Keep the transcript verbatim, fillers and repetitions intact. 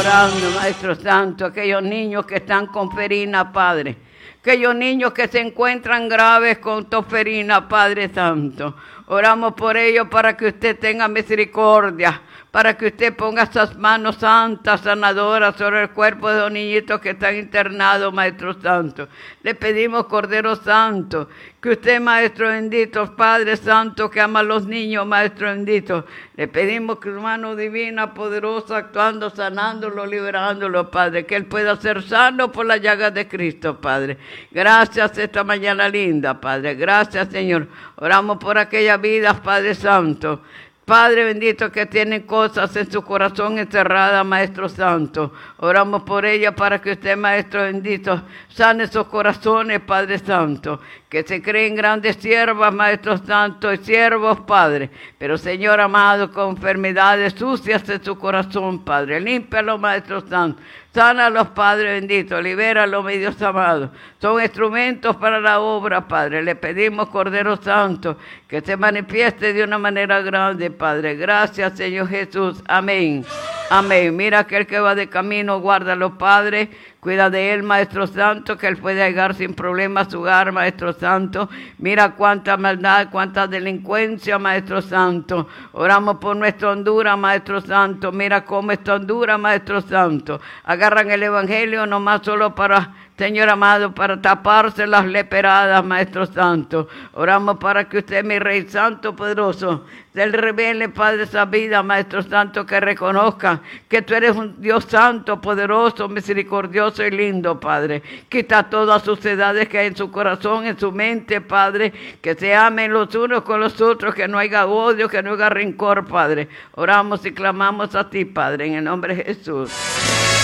orando, Maestro Santo, aquellos niños que están con ferina, Padre. Aquellos niños que se encuentran graves con tosferina, Padre Santo. Oramos por ellos para que usted tenga misericordia, para que usted ponga sus manos santas, sanadoras sobre el cuerpo de los niñitos que están internados, Maestro Santo. Le pedimos, Cordero Santo, que usted, Maestro bendito, Padre Santo, que ama a los niños, Maestro bendito. Le pedimos que su mano divina, poderosa, actuando, sanándolo, liberándolo, Padre, que Él pueda ser sano por las llagas de Cristo, Padre. Gracias esta mañana linda, Padre. Gracias, Señor. Oramos por aquellas vidas, Padre Santo. Padre bendito, que tienen cosas en su corazón encerradas, Maestro Santo. Oramos por ella para que usted, Maestro bendito, sane sus corazones, Padre Santo. Que se creen grandes siervas, Maestro Santo, y siervos, Padre. Pero, Señor amado, con enfermedades sucias en su corazón, Padre. Límpialo, Maestro Santo. Sánalos, Padre bendito. Libéralos, mi Dios amado. Son instrumentos para la obra, Padre. Le pedimos, Cordero Santo, que se manifieste de una manera grande, Padre. Gracias, Señor Jesús. Amén. Amén. Mira aquel que va de camino, guárdalo, Padre. Cuida de él, Maestro Santo, que él pueda llegar sin problema a su hogar, Maestro Santo. Mira cuánta maldad, cuánta delincuencia, Maestro Santo. Oramos por nuestra Honduras, Maestro Santo. Mira cómo está Honduras, Maestro Santo. Agarran el Evangelio nomás solo para, Señor amado, para taparse las leperadas, Maestro Santo. Oramos para que usted, mi Rey Santo, poderoso, se le revele, Padre, esa vida, Maestro Santo, que reconozca que tú eres un Dios santo, poderoso, misericordioso y lindo, Padre. Quita todas sus suciedades que hay en su corazón, en su mente, Padre. Que se amen los unos con los otros, que no haya odio, que no haya rencor, Padre. Oramos y clamamos a ti, Padre, en el nombre de Jesús.